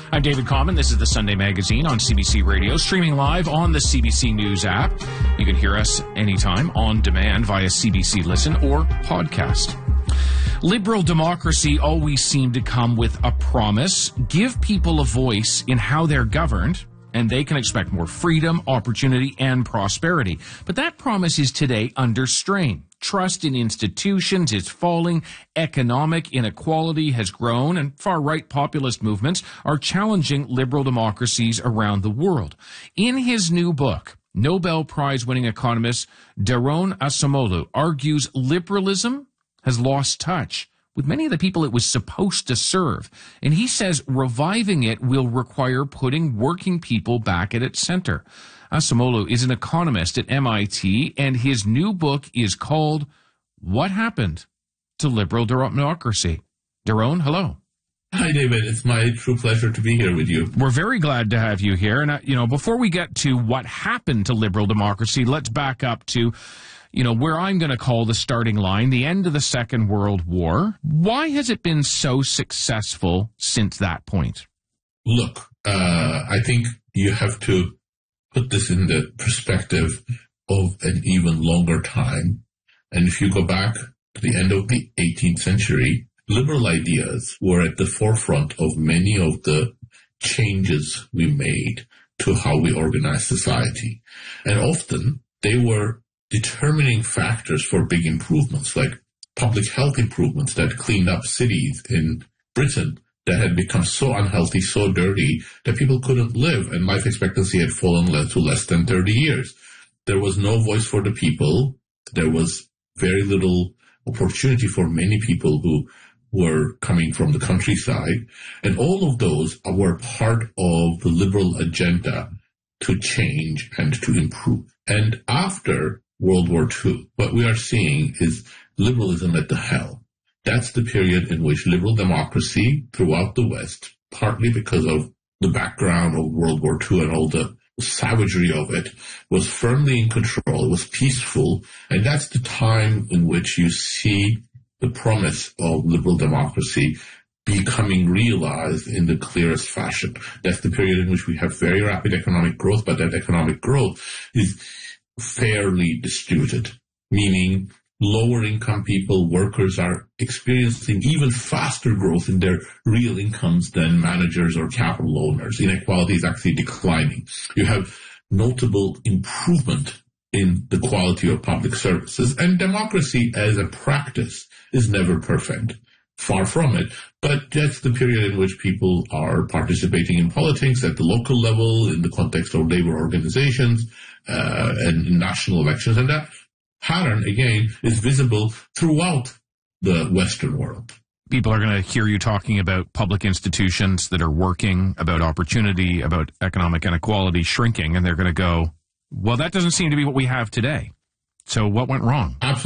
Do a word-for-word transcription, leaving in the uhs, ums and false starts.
I'm David Common. This is the Sunday Magazine on C B C Radio, streaming live on the C B C News app. You can hear us anytime on demand via C B C Listen or podcast. Liberal democracy always seemed to come with a promise: give people a voice in how they're governed, and they can expect more freedom, opportunity, and prosperity. But that promise is today under strain. Trust in institutions is falling, economic inequality has grown, and far-right populist movements are challenging liberal democracies around the world. In his new book, Nobel Prize-winning economist Daron Acemoglu argues liberalism has lost touch with many of the people it was supposed to serve. And he says reviving it will require putting working people back at its center. Acemoglu is an economist at M I T, and his new book is called What Happened to Liberal Democracy? Daron, hello. Hi, David. It's my true pleasure to be here with you. We're very glad to have you here. And, uh, you know, before we get to what happened to liberal democracy, let's back up to, you know, where I'm going to call the starting line, the end of the Second World War. Why has it been so successful since that point? Look, uh, I think you have to put this in the perspective of an even longer time. And if you go back to the end of the eighteenth century, liberal ideas were at the forefront of many of the changes we made to how we organize society. And often they were determining factors for big improvements, like public health improvements that cleaned up cities in Britain that had become so unhealthy, so dirty, that people couldn't live, and life expectancy had fallen to less than thirty years. There was no voice for the people. There was very little opportunity for many people who were coming from the countryside. And all of those were part of the liberal agenda to change and to improve. And after World War Two, what we are seeing is liberalism at the helm. That's the period in which liberal democracy throughout the West, partly because of the background of World War Two and all the savagery of it, was firmly in control. It was peaceful. And that's the time in which you see the promise of liberal democracy becoming realized in the clearest fashion. That's the period in which we have very rapid economic growth, but that economic growth is fairly distributed, meaning lower income people, workers are experiencing even faster growth in their real incomes than managers or capital owners. Inequality is actually declining. You have notable improvement in the quality of public services, and democracy as a practice is never perfect. Far from it. But that's the period in which people are participating in politics at the local level, in the context of labor organizations, uh, and in national elections. And that pattern, again, is visible throughout the Western world. People are going to hear you talking about public institutions that are working, about opportunity, about economic inequality shrinking, and they're going to go, well, that doesn't seem to be what we have today. So what went wrong? Absolutely.